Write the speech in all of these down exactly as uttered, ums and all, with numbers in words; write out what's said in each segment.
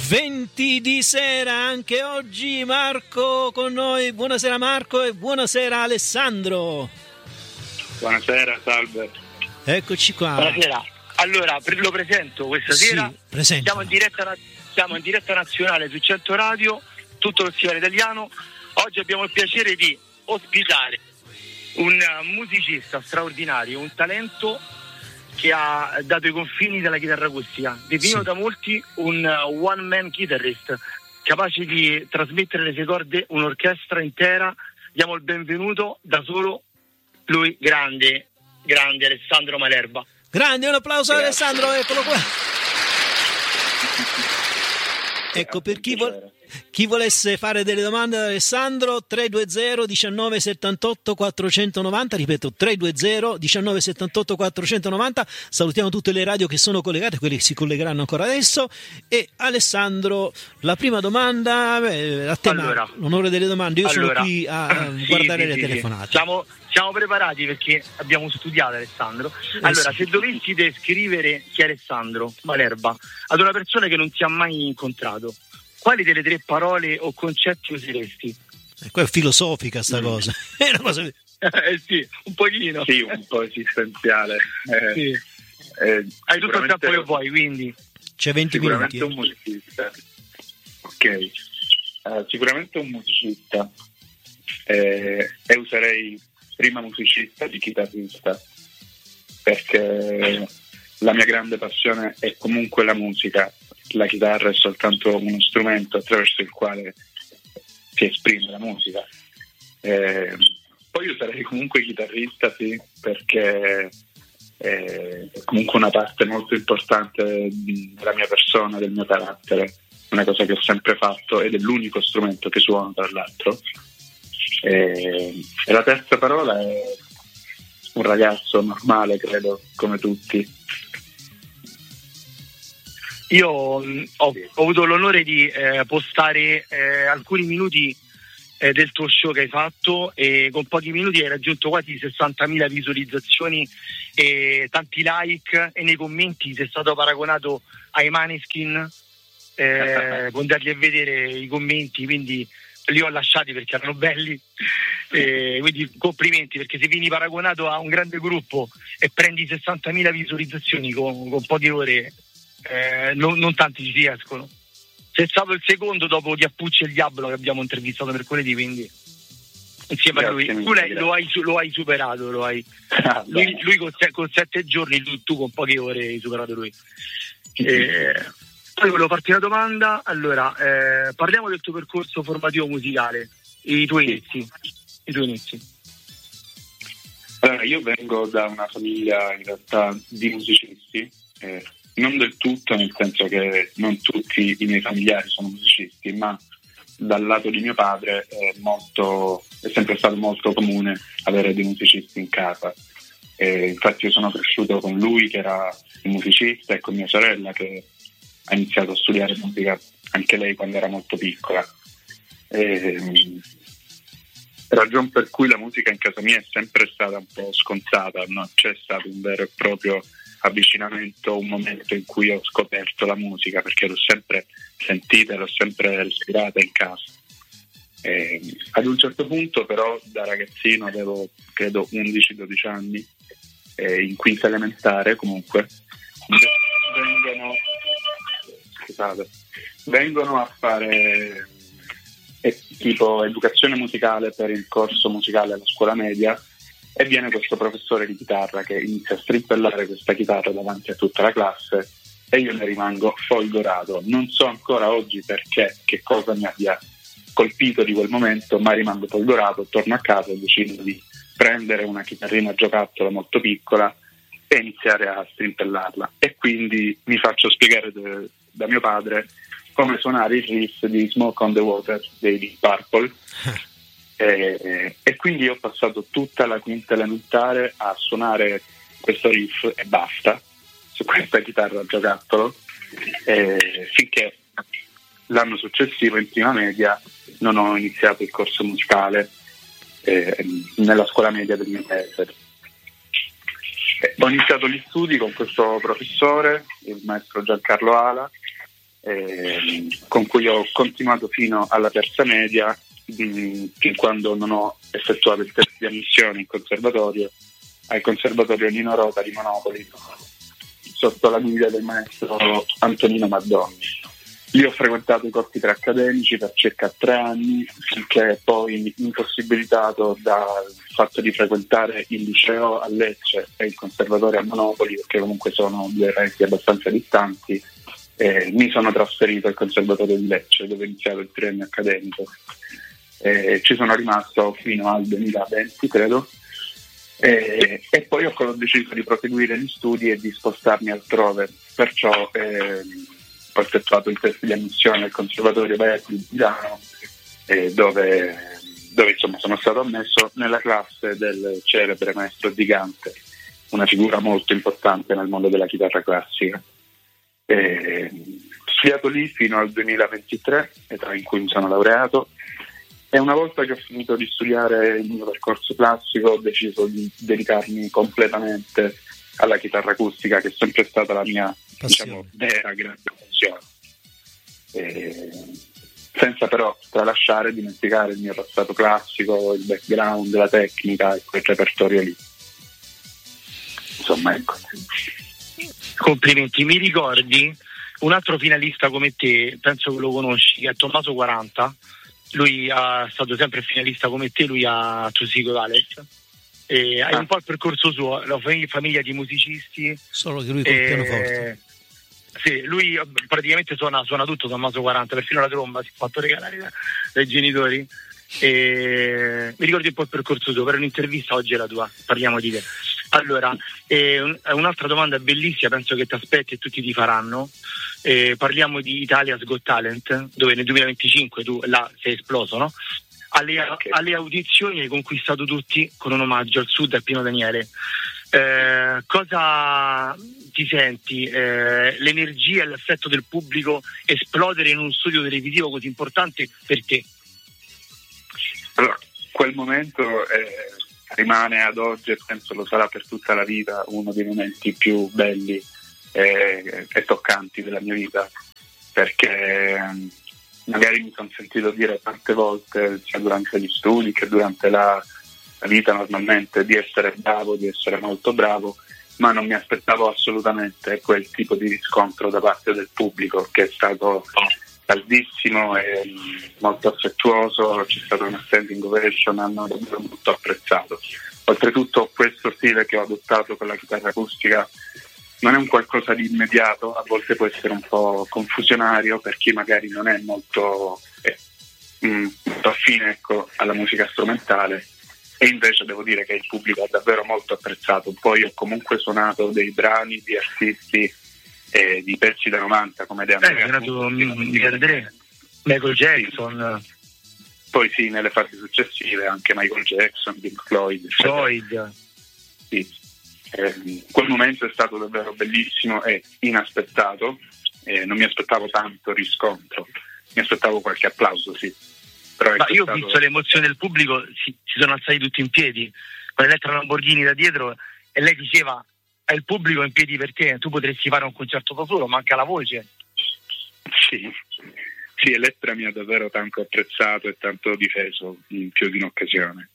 venti di sera anche oggi. Marco con noi. Buonasera Marco e buonasera Alessandro. Buonasera, salve. Eccoci qua. Buonasera. Allora, lo presento questa sì, sera. Presento. Siamo in diretta, siamo in diretta nazionale su cento Radio, tutto lo stivale italiano. Oggi abbiamo il piacere di ospitare un musicista straordinario, un talento che ha dato i confini della chitarra acustica, definito sì. da molti un one man guitarist, capace di trasmettere le sue corde un'orchestra intera. Diamo il benvenuto da solo lui, grande, grande Alessandro Malerba. Grande, un applauso ad Alessandro, eccolo qua. Ecco, per chi, vo- chi volesse fare delle domande ad Alessandro, tre due zero diciannove settantotto quattrocentonovanta, ripeto tre due zero diciannove settantotto quattrocentonovanta. Salutiamo tutte le radio che sono collegate, quelle che si collegheranno ancora adesso. E Alessandro, la prima domanda, beh, a te, allora, l'onore delle domande. Io allora, sono qui a sì, guardare sì, le sì, telefonate. Sì. Siamo, siamo preparati perché abbiamo studiato Alessandro. Allora, eh sì. se dovessi descrivere chi è Alessandro Malerba ad una persona che non ti ha mai incontrato, quali delle tre parole o concetti useresti? Eh, qua è filosofica sta mm. cosa. È una cosa... eh sì, un pochino. Sì, un po' esistenziale. Eh, sì. eh, Hai tutto il tempo che vuoi, quindi. C'è venti minuti. Sicuramente un musicista. Ok. Uh, sicuramente un musicista. Eh, e userei prima musicista di chitarrista, perché la mia grande passione è comunque la musica. La chitarra è soltanto uno strumento attraverso il quale si esprime la musica. Eh, poi io sarei comunque chitarrista, sì, perché è comunque una parte molto importante della mia persona, del mio carattere, una cosa che ho sempre fatto ed è l'unico strumento che suono, tra l'altro. E, e la terza parola è un ragazzo normale, credo, come tutti. Io ho, ho avuto l'onore di eh, postare eh, alcuni minuti eh, del tuo show che hai fatto, e con pochi minuti hai raggiunto quasi sessantamila visualizzazioni e tanti like, e nei commenti sei stato paragonato ai Maneskin. Eh, puoi andarli a vedere i commenti, quindi li ho lasciati perché erano belli. Eh, quindi complimenti, perché se vieni paragonato a un grande gruppo e prendi sessantamila visualizzazioni con, con poche ore, Eh, non, non tanti ci riescono. Sei stato il secondo dopo Chiappucci e il Diablo che abbiamo intervistato mercoledì, quindi insieme a lui tu lei, lo, hai, lo hai superato, lo hai. Ah, lui, lui con, con sette giorni, tu, tu con poche ore hai superato lui. Eh, poi volevo farti una domanda. Allora, eh, parliamo del tuo percorso formativo musicale, i tuoi inizi, i tuoi inizi. Allora, io vengo da una famiglia in realtà di musicisti, eh, non del tutto, nel senso che non tutti i miei familiari sono musicisti, ma dal lato di mio padre è, molto, è sempre stato molto comune avere dei musicisti in casa. E infatti io sono cresciuto con lui che era un musicista e con mia sorella che ha iniziato a studiare musica anche lei quando era molto piccola. E, ragione per cui la musica in casa mia è sempre stata un po' scontata, non c'è stato un vero e proprio avvicinamento, un momento in cui ho scoperto la musica, perché l'ho sempre sentita, l'ho sempre respirata in casa. E ad un certo punto però, da ragazzino, avevo credo undici dodici anni, e in quinta elementare comunque vengono scusate, vengono a fare eh, tipo educazione musicale per il corso musicale alla scuola media, e viene questo professore di chitarra che inizia a strimpellare questa chitarra davanti a tutta la classe, e io ne rimango folgorato. Non so ancora oggi perché, che cosa mi abbia colpito di quel momento, ma rimango folgorato. Torno a casa e decido di prendere una chitarrina a giocattolo molto piccola e iniziare a strimpellarla, e quindi mi faccio spiegare de, da mio padre come suonare il riff di Smoke on the Water dei Deep Purple. E, e quindi ho passato tutta la quinta elementare a suonare questo riff e basta su questa chitarra a giocattolo, e finché l'anno successivo, in prima media, non ho iniziato il corso musicale eh, nella scuola media del mio paese. Eh, ho iniziato gli studi con questo professore, il maestro Giancarlo Ala, eh, con cui ho continuato fino alla terza media, mh, fin quando non ho effettuato il test di ammissione in conservatorio, al Conservatorio Nino Rota di Monopoli, sotto la guida del maestro Antonino Maddonni. Lì ho frequentato i corsi preaccademici per circa tre anni, finché poi, impossibilitato dal fatto di frequentare il liceo a Lecce e il conservatorio a Monopoli, perché comunque sono due reti abbastanza distanti, eh, mi sono trasferito al conservatorio di Lecce, dove ho iniziato il triennio accademico. Eh, ci sono rimasto fino al duemilaventi, credo, eh, e poi ho deciso di proseguire gli studi e di spostarmi altrove, perciò eh, ho effettuato il test di ammissione al Conservatorio Berti di Milano, eh, dove, dove insomma sono stato ammesso nella classe del celebre maestro Zigante, una figura molto importante nel mondo della chitarra classica. Eh, ho studiato lì fino al duemilaventitré, età in cui mi sono laureato, e una volta che ho finito di studiare il mio percorso classico ho deciso di dedicarmi completamente alla chitarra acustica, che è sempre stata la mia, diciamo, vera grande passione, e senza però tralasciare e dimenticare il mio passato classico, il background, la tecnica e quel repertorio lì. Insomma, ecco. Complimenti. Mi ricordi un altro finalista come te, penso che lo conosci, che è Tommaso quaranta. Lui è stato sempre finalista come te, lui a Tusico Vales. E hai ah. un po' il percorso suo, la famiglia di musicisti. Solo che lui col e... pianoforte. Sì, lui praticamente suona, suona tutto Tommaso quaranta, perfino la tromba si è fatto regalare da, dai genitori. E... mi ricordi un po' il percorso suo, per un'intervista oggi è la tua, parliamo di te. Allora, eh, un, un'altra domanda bellissima, penso che ti aspetti e tutti ti faranno. Eh, parliamo di Italia's Got Talent, dove nel duemilaventicinque tu là sei esploso, no? Alle, okay. alle audizioni hai conquistato tutti con un omaggio al Sud, al Pino Daniele. Eh, cosa ti senti? Eh, l'energia e l'effetto del pubblico esplodere in uno studio televisivo così importante per te? Allora, quel momento eh, rimane ad oggi, e penso lo sarà per tutta la vita, uno dei momenti più belli e, e toccanti della mia vita, perché magari mi sono sentito dire tante volte, sia durante gli studi che durante la, la vita normalmente, di essere bravo, di essere molto bravo, ma non mi aspettavo assolutamente quel tipo di riscontro da parte del pubblico, che è stato caldissimo e molto affettuoso. C'è stata una standing ovation, hanno davvero molto apprezzato. Oltretutto questo stile che ho adottato con la chitarra acustica non è un qualcosa di immediato, a volte può essere un po' confusionario per chi magari non è molto, eh, mh, molto affine, ecco, alla musica strumentale, e invece devo dire che il pubblico ha davvero molto apprezzato. Poi ho comunque suonato dei brani di artisti e di pezzi da novanta come De André, eh, di André, Michael Jackson, sì. Poi sì, nelle fasi successive anche Michael Jackson, Pink Floyd, Floyd. Sì. Eh, quel momento è stato davvero bellissimo e inaspettato, eh, non mi aspettavo tanto riscontro, mi aspettavo qualche applauso, sì. Però Ma io ho stato... visto l'emozione del pubblico, si, si sono alzati tutti in piedi con Elettra Lamborghini da dietro, e lei diceva: è il pubblico in piedi per te, tu potresti fare un concerto da solo, manca la voce. Sì, sì, Elettra mi ha davvero tanto apprezzato e tanto difeso in più di un'occasione.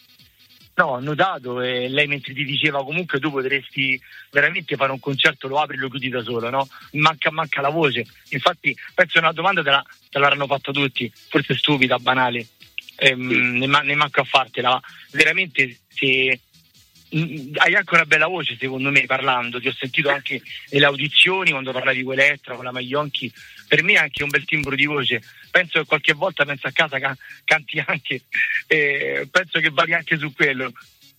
No, ho notato, e lei mentre ti diceva comunque tu potresti veramente fare un concerto, lo apri e lo chiudi da solo, no? Manca, manca la voce. Infatti penso che una domanda te, la, te l'hanno fatta tutti, forse stupida, banale, ehm, mm. ne, ne manco a fartela. Veramente se mh, hai anche una bella voce, secondo me, parlando, ti ho sentito anche nelle audizioni quando parlavi con Elettra, con la Maglionchi, per me è anche un bel timbro di voce. Penso che qualche volta, penso a casa, can- canti anche, eh, penso che vali anche su quello.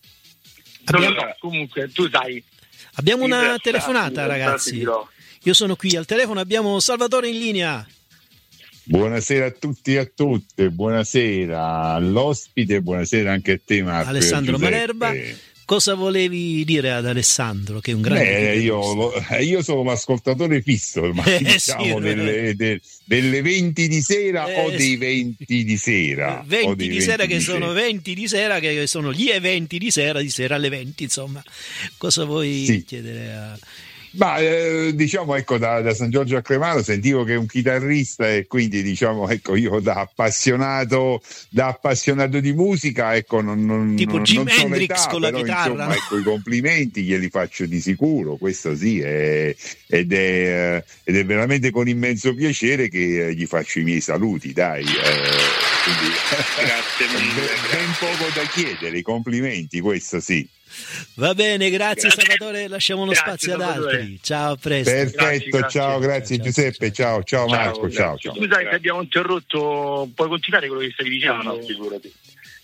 Non lo so, comunque tu sai. Abbiamo una telefonata, ragazzi. Io sono qui al telefono, abbiamo Salvatore in linea. Buonasera a tutti e a tutte, buonasera all'ospite, buonasera anche a te, Marco. Alessandro Malerba. Cosa volevi dire ad Alessandro, che è un grande Beh, io, lo, io sono un ascoltatore fisso, ma eh, diciamo sì, delle, de, delle venti di sera eh, o dei venti di sera venti o dei di venti sera di che sera. sono venti di sera, che sono gli eventi di sera, di sera alle venti, insomma. Cosa vuoi sì. chiedere a... Ma eh, diciamo ecco da, da San Giorgio a Cremano sentivo che è un chitarrista e quindi diciamo ecco io da appassionato da appassionato di musica ecco non, non, tipo non, Jim non so Hendrix l'età, con la però, chitarra, insomma, no? ecco, i complimenti glieli faccio di sicuro, questo sì, è, ed, è, ed è veramente con immenso piacere che eh, gli faccio i miei saluti, dai. Eh, quindi, grazie mille. Ben, ben poco da chiedere, i complimenti, questo sì. Va bene, grazie, Grazie. Salvatore, lasciamo uno Grazie, spazio ad Salvatore. altri. Ciao, a presto. Perfetto, Grazie, grazie. ciao, grazie Ciao, Giuseppe, ciao, ciao, Ciao, Marco, ciao, grazie. ciao. Scusa se abbiamo interrotto, puoi continuare quello che stavi dicendo? No, no, figurati.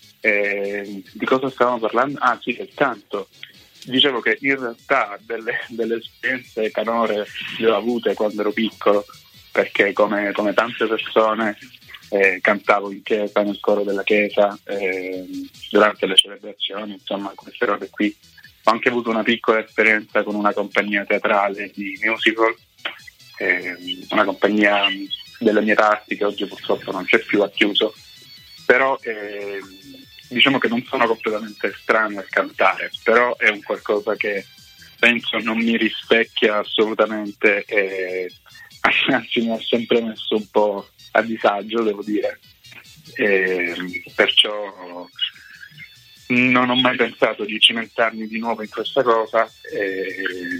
Eh, di cosa stavamo parlando? Ah sì, del canto. Dicevo che in realtà delle, delle esperienze canore le ho avute quando ero piccolo, perché come, come tante persone eh, cantavo in chiesa, nel coro della chiesa, eh, durante le celebrazioni, insomma queste robe qui. Ho anche avuto una piccola esperienza con una compagnia teatrale di musical, eh, una compagnia delle mie parti che oggi purtroppo non c'è più, ha chiuso, però eh, diciamo che non sono completamente estraneo al cantare, però è un qualcosa che penso non mi rispecchia assolutamente e anzi mi ha sempre messo un po' a disagio, devo dire, e perciò non ho mai pensato di cimentarmi di nuovo in questa cosa, e...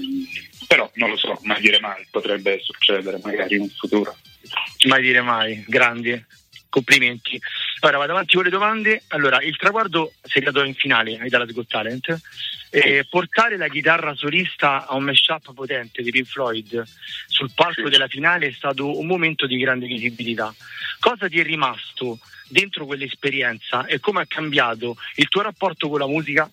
però non lo so, mai dire mai, potrebbe succedere magari in un futuro. Mai dire mai, grandi, complimenti. Ora vado avanti con le domande. Allora, il traguardo sei andato in finale ai Dallas Got Talent. E portare la chitarra solista a un mashup potente di Pink Floyd sul palco sì. della finale è stato un momento di grande visibilità. Cosa ti è rimasto dentro quell'esperienza e come ha cambiato il tuo rapporto con la musica?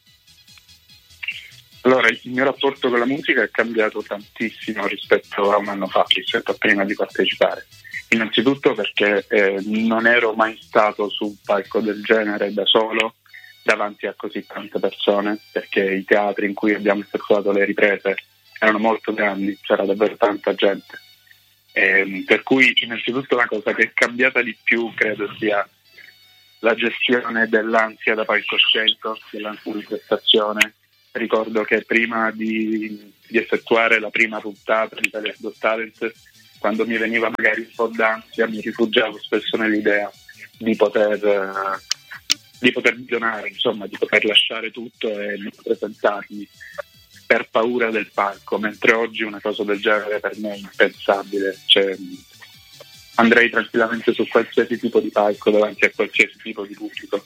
Allora, il mio rapporto con la musica è cambiato tantissimo rispetto a un anno fa, rispetto a prima di partecipare. Innanzitutto perché eh, non ero mai stato su un palco del genere da solo, davanti a così tante persone, perché i teatri in cui abbiamo effettuato le riprese erano molto grandi, c'era davvero tanta gente. E, per cui innanzitutto la cosa che è cambiata di più credo sia la gestione dell'ansia da palcoscenico, dell'ansia di prestazione. Ricordo che prima di, di effettuare la prima puntata di Dallas Got Talent, quando mi veniva magari un po' d'ansia, mi rifugiavo spesso nell'idea di poter... di poter donare, insomma, di poter lasciare tutto e non presentarmi per paura del palco, mentre oggi una cosa del genere per me è impensabile, cioè, andrei tranquillamente su qualsiasi tipo di palco davanti a qualsiasi tipo di pubblico.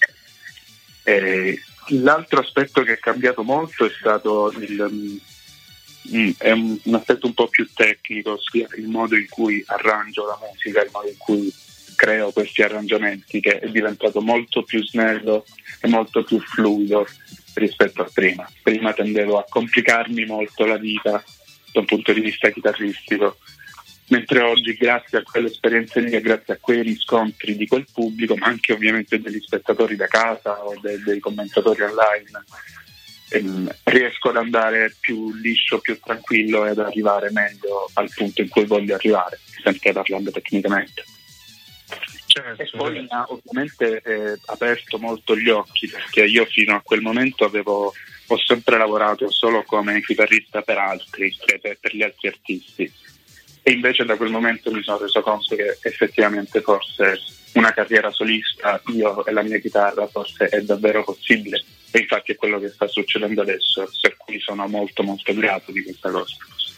E l'altro aspetto che è cambiato molto è stato il, mm, è un, un aspetto un po' più tecnico, sia il modo in cui arrangio la musica, il modo in cui creo questi arrangiamenti, che è diventato molto più snello e molto più fluido rispetto a prima. Prima tendevo a complicarmi molto la vita da un punto di vista chitarristico, mentre oggi, grazie a quelle esperienze lì e grazie a quei riscontri di quel pubblico, ma anche ovviamente degli spettatori da casa o de- dei commentatori online, ehm, riesco ad andare più liscio, più tranquillo e ad arrivare meglio al punto in cui voglio arrivare, sempre parlando tecnicamente. Certo, E poi mi ha ovviamente eh, aperto molto gli occhi, perché io fino a quel momento avevo ho sempre lavorato solo come chitarrista per altri, cioè per, per gli altri artisti, e invece da quel momento mi sono reso conto che effettivamente forse una carriera solista, io e la mia chitarra, forse è davvero possibile, e infatti è quello che sta succedendo adesso, per cui sono molto molto grato di questa cosa.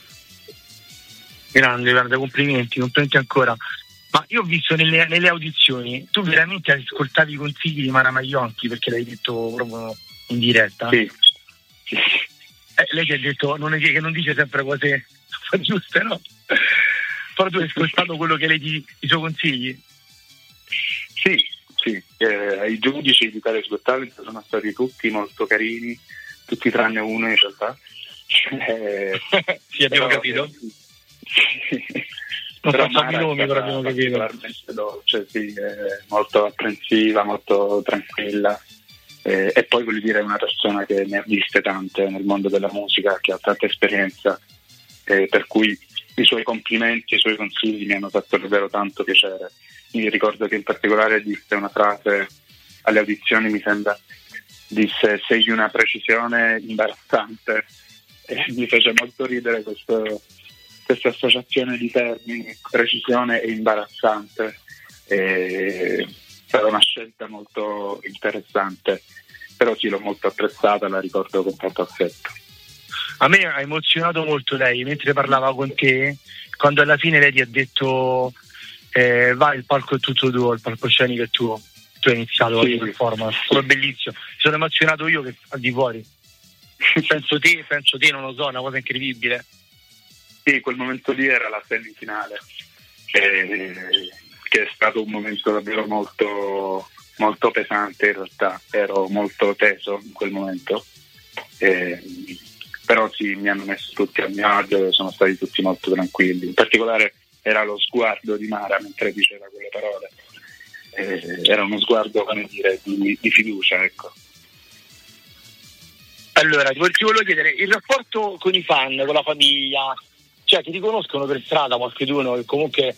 Grande, grande, complimenti, complimenti ancora. Ma io ho visto nelle, nelle audizioni, tu veramente ascoltavi i consigli di Mara Maionchi, perché l'hai detto proprio in diretta. Sì. sì. Eh, lei ti ha detto non è, che non dice sempre cose giuste, no? Però tu hai ascoltato quello che lei ti, i suoi consigli? Sì, sì. Eh, i giudici di Dallas Got Talent sono stati tutti molto carini, tutti tranne uno in realtà. Eh, sì, abbiamo però, capito. Eh, sì. Non però facciamo i nomi, però abbiamo capito. Particolarmente dolce, sì, eh, molto apprensiva, molto tranquilla, eh, e poi voglio dire è una persona che ne ha viste tante nel mondo della musica, che ha tanta esperienza, eh, per cui i suoi complimenti, i suoi consigli mi hanno fatto davvero tanto piacere. Mi ricordo che in particolare disse una frase alle audizioni, mi sembra, disse: sei di una precisione imbarazzante, e mi fece molto ridere questo, questa associazione di termini, precisione e imbarazzante. È stata una scelta molto interessante, però sì, l'ho molto apprezzata, la ricordo con tanto affetto. A me ha emozionato molto lei mentre parlava con te, quando alla fine lei ti ha detto eh, vai, il palco è tutto tuo, il palcoscenico è tuo. Tu hai iniziato sì, la performance, è stato bellissimo, sono emozionato io che al di fuori. penso te, penso te, non lo so, è una cosa incredibile. Sì, quel momento lì era la semifinale, che, che è stato un momento davvero molto, molto pesante in realtà, ero molto teso in quel momento, eh, però sì, mi hanno messo tutti a mio agio, sono stati tutti molto tranquilli, in particolare era lo sguardo di Mara mentre diceva quelle parole. Eh, era uno sguardo, come dire, di, di fiducia, ecco. Allora, ti volevo chiedere, il rapporto con i fan, con la famiglia, cioè ti riconoscono per strada qualcuno che comunque,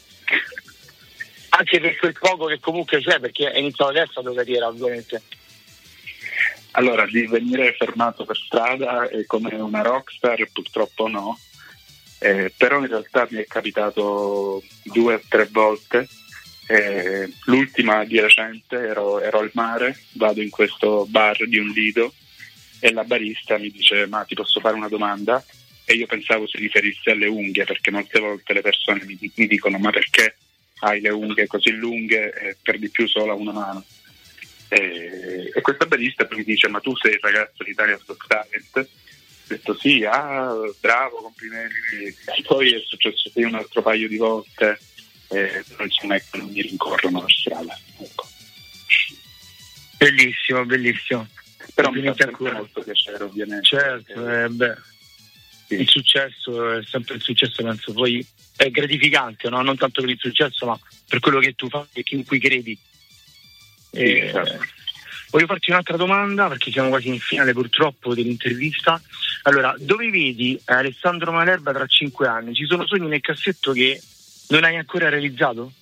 anche per quel poco che comunque c'è, perché è iniziato adesso la tua carriera, ovviamente. Allora, di venire fermato per strada è come una rockstar, purtroppo no, eh, però in realtà mi è capitato due o tre volte. Eh, l'ultima di recente ero, ero al mare, vado in questo bar di un lido e la barista mi dice ma ti posso fare una domanda? E io pensavo si riferisse alle unghie, perché molte volte le persone mi, mi dicono ma perché hai le unghie così lunghe e per di più solo a una mano? E, e questa barista mi dice ma tu sei il ragazzo di Italia's Got Talent? Ho detto sì, ah bravo, complimenti. E poi è successo sì, un altro paio di volte. Eh, non è che non mi rincorrono la strada, ecco. Bellissimo, bellissimo. Però mi fa sempre molto piacere, ovviamente. Certo, eh, beh. Sì. Il successo è sempre il successo, penso poi è gratificante, no? Non tanto per il successo, ma per quello che tu fai e in cui credi. Sì, eh, certo. Voglio farti un'altra domanda, perché siamo quasi in finale purtroppo dell'intervista. Allora, dove vedi Alessandro Malerba tra cinque anni? Ci sono sogni nel cassetto che non hai ancora realizzato?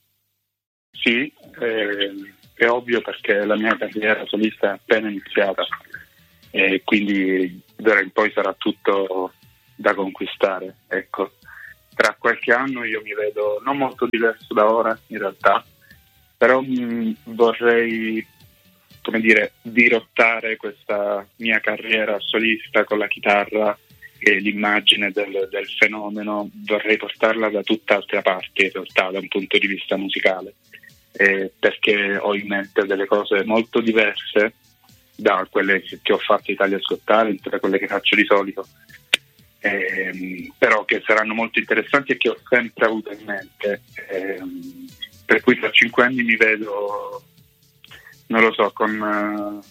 Sì, eh, è ovvio, perché la mia carriera solista è appena iniziata e quindi d'ora in poi sarà tutto da conquistare, ecco. Tra qualche anno io mi vedo non molto diverso da ora in realtà, però mh, vorrei, come dire, dirottare questa mia carriera solista con la chitarra e l'immagine del, del fenomeno, vorrei portarla da tutt'altre parti in realtà da un punto di vista musicale, eh, perché ho in mente delle cose molto diverse da quelle che ho fatto Italia's Got Talent, da quelle che faccio di solito, eh, però che saranno molto interessanti e che ho sempre avuto in mente, eh, per cui tra cinque anni mi vedo, non lo so, con, uh,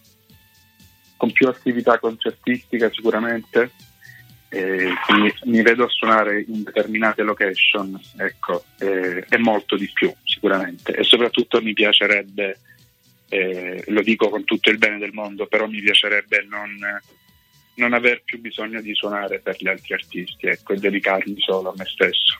con più attività concertistica sicuramente. Eh, mi, mi vedo a suonare in determinate location, ecco, eh, e molto di più sicuramente, e soprattutto mi piacerebbe, eh, lo dico con tutto il bene del mondo, però mi piacerebbe non, non aver più bisogno di suonare per gli altri artisti, ecco, e dedicarmi solo a me stesso.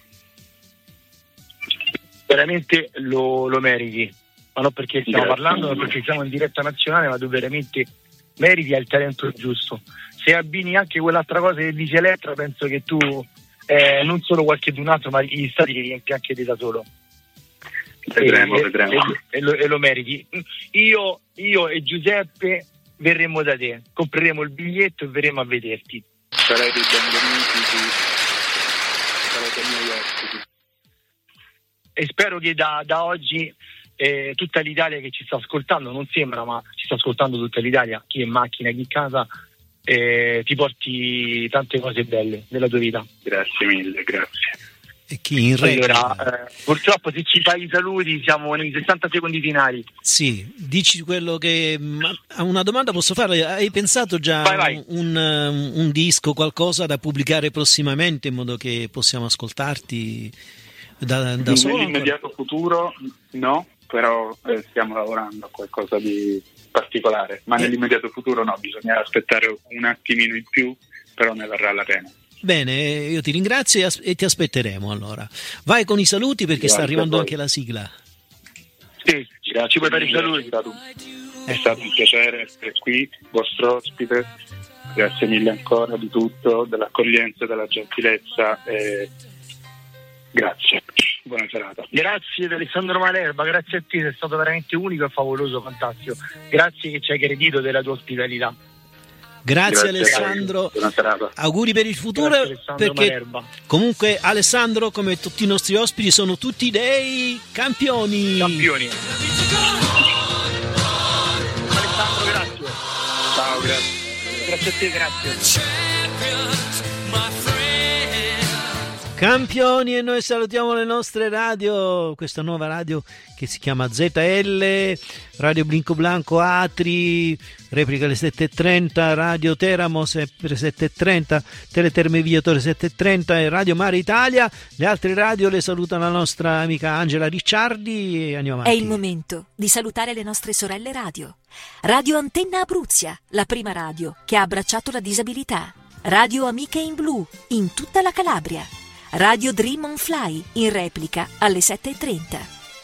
Veramente lo, lo meriti, ma non perché stiamo Grazie. parlando, ma perché siamo in diretta nazionale, ma tu veramente meriti, hai il talento giusto. Se abbini anche quell'altra cosa che dice Elettra, penso che tu eh, non solo qualche d'un altro, ma gli stati li riempi anche te da solo. Vedremo, e, vedremo. E, e, lo, e lo meriti. Io, io e Giuseppe verremo da te, compreremo il biglietto e verremo a vederti. Sarete benvenuti, sarete miei ospiti. E spero che da, da oggi eh, tutta l'Italia che ci sta ascoltando, non sembra, ma ci sta ascoltando tutta l'Italia, chi è in macchina, chi in casa, eh, ti porti tante cose belle nella tua vita. Grazie mille, grazie. E chi in rete? Allora, eh, purtroppo se ci fai i saluti siamo nei sessanta secondi finali. Sì, dici quello che... Ma una domanda posso farle? Hai pensato già vai, vai. Un, un, un disco, qualcosa da pubblicare prossimamente, in modo che possiamo ascoltarti da, da solo? Nell'immediato futuro no, però eh, stiamo lavorando a qualcosa di particolare, ma eh. nell'immediato futuro no, bisogna aspettare un attimino in più, però ne varrà la pena. Bene, io ti ringrazio e, as- e ti aspetteremo allora. Vai con i saluti, perché Grazie sta arrivando anche la sigla. Sì, ci puoi dare i saluti. È stato, è stato un piacere essere qui, vostro ospite, grazie mille ancora di tutto, dell'accoglienza, della gentilezza. E grazie, buona serata. Grazie ad Alessandro Malerba, grazie a te, sei stato veramente unico e favoloso, fantastico. Grazie che ci hai aggredito della tua ospitalità. Grazie, Grazie Alessandro, buona serata. auguri per il futuro, perché Malerba. comunque Alessandro, come tutti i nostri ospiti, sono tutti dei campioni. Campioni. Alessandro, grazie. Ciao, grazie. Grazie a te, grazie. Campioni, e noi salutiamo le nostre radio, questa nuova radio che si chiama Z L, Radio Blinco Blanco Atri, replica alle sette e trenta, Radio Teramo sempre sette e trenta, Teleterme Viatore sette e trenta e Radio Mare Italia. Le altre radio le saluta la nostra amica Angela Ricciardi e andiamo avanti. È il momento di salutare le nostre sorelle radio. Radio Antenna Abruzia, la prima radio che ha abbracciato la disabilità. Radio Amiche in Blu, in tutta la Calabria. Radio Dream on Fly, in replica alle sette e trenta.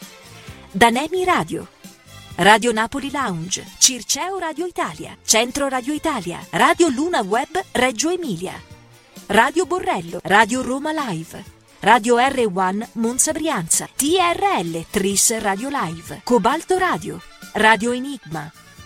Danemi Radio, Radio Napoli Lounge, Circeo Radio Italia, Centro Radio Italia, Radio Luna Web Reggio Emilia, Radio Borrello, Radio Roma Live, Radio R uno Monza Brianza, T R L Tris Radio Live, Cobalto Radio, Radio Enigma,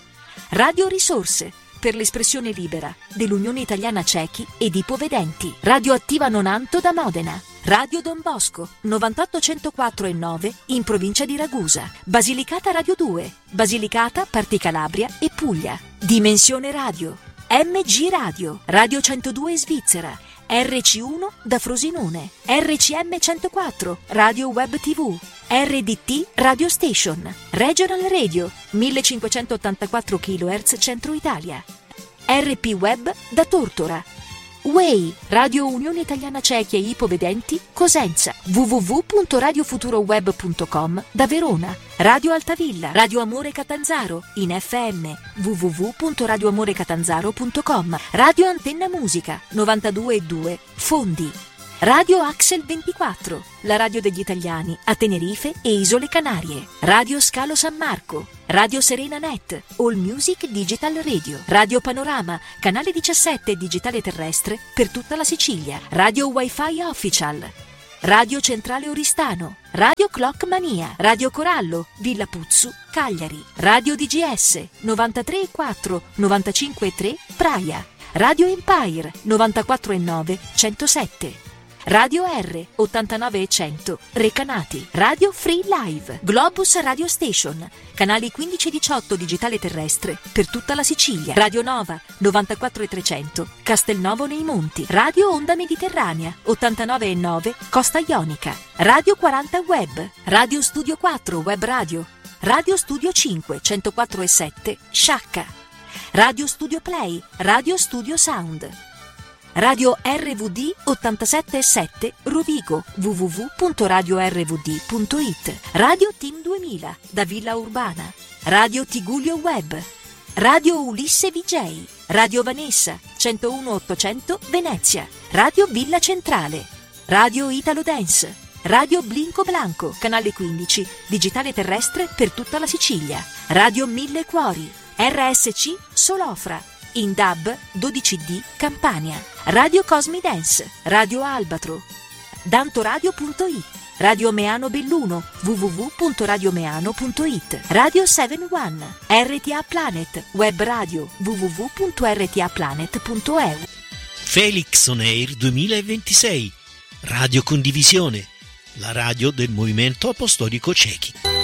Radio Risorse, per l'espressione libera dell'Unione Italiana Ciechi ed Ipovedenti, Radio Attiva Nonanto da Modena, Radio Don Bosco novantotto centoquattro e nove in provincia di Ragusa, Basilicata Radio due, Basilicata, Parti Calabria e Puglia, Dimensione Radio, M G Radio, Radio centodue Svizzera, R C uno da Frosinone, R C M centoquattro, Radio Web tivù, R D T Radio Station, Regional Radio, millecinquecentottantaquattro chilohertz Centro Italia, R P Web da Tortora, W E I, Radio Unione Italiana Ciechi e Ipovedenti, Cosenza, w w w punto radio futuro web punto com da Verona, Radio Altavilla, Radio Amore Catanzaro, in F M, w w w punto radio amore catanzaro punto com, Radio Antenna Musica, novantadue e due, Fondi, Radio Axel ventiquattro, la radio degli italiani a Tenerife e Isole Canarie, Radio Scalo San Marco, Radio Serena Net, All Music Digital Radio, Radio Panorama, canale diciassette digitale terrestre per tutta la Sicilia, Radio Wi-Fi Official, Radio Centrale Oristano, Radio Clock Mania, Radio Corallo, Villa Puzzu, Cagliari, Radio D G S, novantatré e quattro, novantacinque e tre, Praia, Radio Empire, novantaquattro e nove, centosette, Radio R, ottantanove e cento, Recanati, Radio Free Live, Globus Radio Station, canali quindici e diciotto digitale terrestre per tutta la Sicilia, Radio Nova, novantaquattro e trecento, Castelnuovo nei Monti, Radio Onda Mediterranea, ottantanove e nove, Costa Ionica, Radio quaranta Web, Radio Studio quattro Web Radio, Radio Studio cinque, centoquattro e sette, Sciacca, Radio Studio Play, Radio Studio Sound, Radio R V D ottantasette e sette Rovigo, w w w punto radio r v d punto i t, Radio Team duemila da Villa Urbana, Radio Tigullio Web, Radio Ulisse V J, Radio Vanessa centouno ottocento Venezia, Radio Villa Centrale, Radio Italo Dance, Radio Blinco Blanco, canale quindici, digitale terrestre per tutta la Sicilia, Radio Mille Cuori, R S C Solofra, in D A B dodici D Campania, Radio Cosmi Dance, Radio Albatro, dantoradio punto it, Radio Meano Belluno, w w w punto radio meano punto i t, Radio sette uno, R T A Planet, Web Radio, w w w punto r t a planet punto e u. Felix On Air duemilaventisei, Radio Condivisione, la radio del Movimento Apostolico Ciechi.